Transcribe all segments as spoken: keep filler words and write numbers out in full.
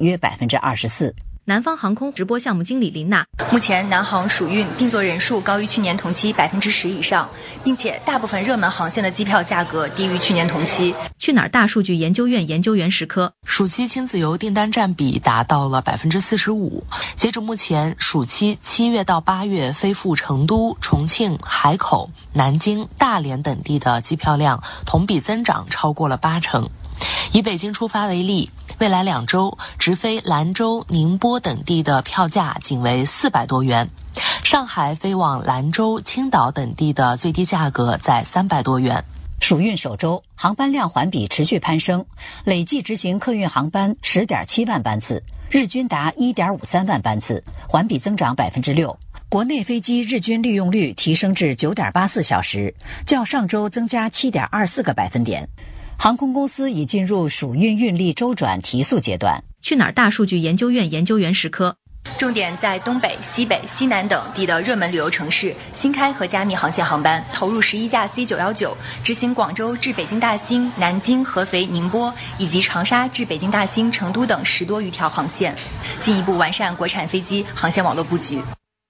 约百分之二十四。 南方航空直播项目经理林娜， 目前南航暑运订座人数高于去年同期百分之十以上，并且大部分热门航线的机票价格低于去年同期。 去哪儿大数据研究院研究员石科， 暑期亲子游订单占比达到了百分之四十五。截至目前，暑期七月到八月飞赴成都、重庆、海口、南京、大连等地的机票量同比增长超过了八成。以北京出发为例，未来两周直飞兰州、宁波等地的票价仅为四百多元，上海飞往兰州、青岛等地的最低价格在三百多元。 暑运首周航班量环比持续攀升，累计执行客运航班 十点七万班次，日均达 一点五三万班次，环比增长 百分之六。国内飞机日均利用率提升至 九点八四小时，较上周增加 七点二四个百分点。航空公司已进入暑运运力周转提速阶段。 去哪儿大数据研究院研究员石科， 重点在东北、西北、西南等地的热门旅游城市新开和加密航线航班，投入十一架 C 九一九，执行广州至北京大兴、南京、合肥、宁波以及长沙至北京大兴、成都等十多余条航线，进一步完善国产飞机航线网络布局。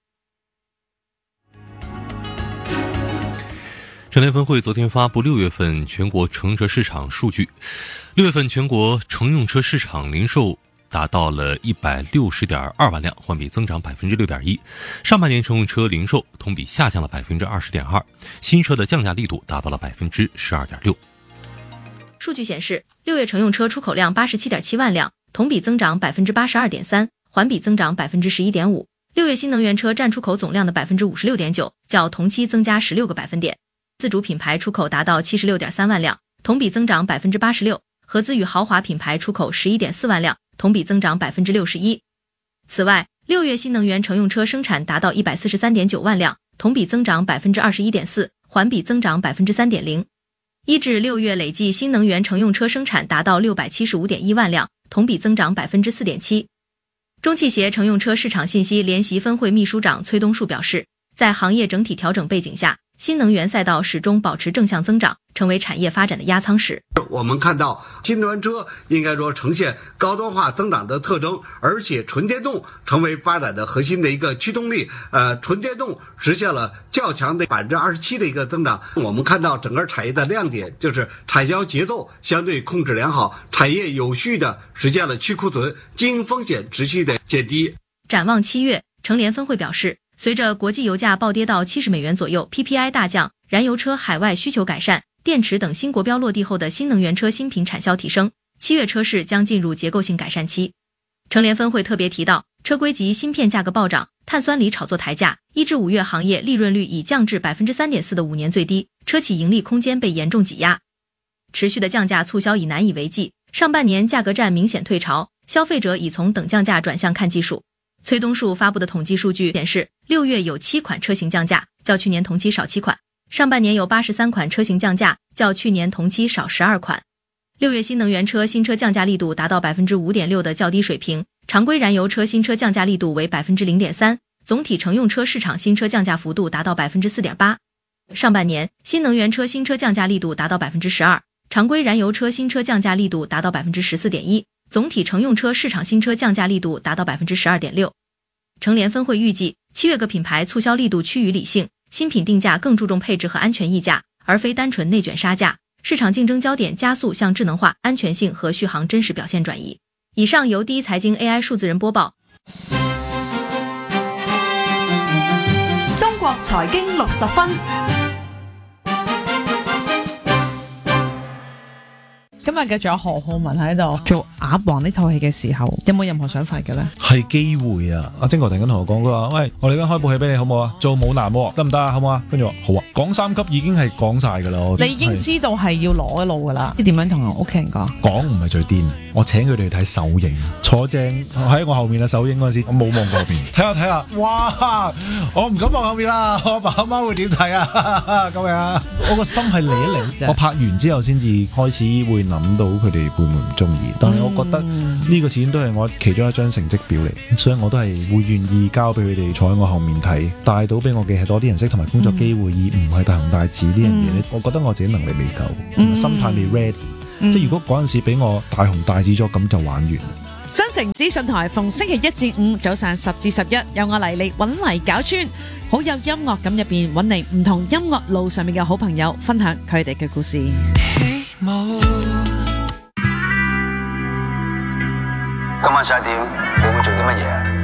乘联分会昨天发布六月份全国乘用车市场数据，六月份全国乘用车市场零售达到了一百六十点二万辆，环比增长百分之六点一。上半年乘用车零售同比下降了百分之二十点二，新车的降价力度达到了百分之十二点六。 数据显示，六月乘用车出口量八十七点七万辆，同比增长百分之八十二点三，环比增长百分之十一点五。六月新能源车占出口总量的百分之五十六点九，较同期增加十六个百分点。自主品牌出口达到 七十六点三万辆，同比增长百分之八十六，合资与豪华品牌出口 十一点四万辆，同比增长百分之六十一。此外，六月新能源乘用车生产达到 一百四十三点九万辆，同比增长百分之二十一点四，环比增长百分之三点零。一至六月累计新能源乘用车生产达到 六百七十五点一万辆，同比增长百分之四点七。中汽协乘用车市场信息联席分会秘书长崔东树表示，在行业整体调整背景下，新能源赛道始终保持正向增长，成为产业发展的压舱石。 我们看到新能源车应该说呈现高端化增长的特征，而且纯电动成为发展的核心的一个驱动力。呃，纯电动实现了较强的百分之二十七的一个增长。我们看到整个产业的亮点就是产销节奏相对控制良好，产业有序的实现了去库存，经营风险持续的减低。 展望七月，乘联分会表示，随着国际油价暴跌到七十美元左右 ，P P I 大降，燃油车海外需求改善，电池等新国标落地后的新能源车新品产销提升，七月车市将进入结构性改善期。乘联分会特别提到，车规及芯片价格暴涨，碳酸锂炒作抬价，一至五月行业利润率已降至 百分之三点四 的五年最低，车企盈利空间被严重挤压。持续的降价促销已难以为继，上半年价格战明显退潮，消费者已从等降价转向看技术。崔东树发布的统计数据显示，六月有七款车型降价，较去年同期少七款；上半年有八十三款车型降价，较去年同期少十二款。六月新能源车新车降价力度达到 百分之五点六 的较低水平，常规燃油车新车降价力度为 百分之零点三， 总体乘用车市场新车降价幅度达到 百分之四点八。上半年新能源车新车降价力度达到 百分之十二， 常规燃油车新车降价力度达到 百分之十四点一，总体乘用车市场新车降价力度达到 百分之十二点六。 乘联分会预计，七月各品牌促销力度趋于理性，新品定价更注重配置和安全溢价，而非单纯内卷杀价，市场竞争焦点加速向智能化、安全性和续航真实表现转移。以上由第一财经 A I 数字人播报。 中國財經六十分。 今日嘅仲有何浩文喺度做鴨王呢套戲嘅時候，有冇任何想法嘅咧？ 係機會啊！阿晶哥突然間同我講，佢話：喂，我哋而家開部戲俾你好唔好啊？做武男得唔得啊？好唔好啊？跟住話好啊。講三級已經係講晒㗎啦。你已經知道係要攞一路㗎啦。你點樣同屋企人講？講唔係最癲，我請佢哋睇首映，坐正喺我後面啊！首映嗰陣時，我冇望過後邊，睇下睇下，哇！我唔敢望後面啦，我阿爸阿媽會點睇啊？咁樣，我個心係嚟一嚟。我拍完之後先至開始會諗到佢哋會唔會唔中意，但係我覺得呢個始終都係我其中一張成績表嚟，所以我都係會願意交俾佢哋坐喺我後面睇，帶到俾我嘅係多啲人識同埋工作機會，而唔係大紅大紫呢樣嘢咧。我覺得我自己能力未夠，嗯、心態未 ready，、嗯、即係如果嗰陣時俾我大紅大紫咗，咁就玩完。 新城資訊台逢星期一至五早上十至十一，有我黎黎揾黎搞村，好有音樂感入邊揾嚟唔同音樂路上面嘅好朋友，分享佢哋嘅故事。 今晚十一點，你會做啲乜嘢？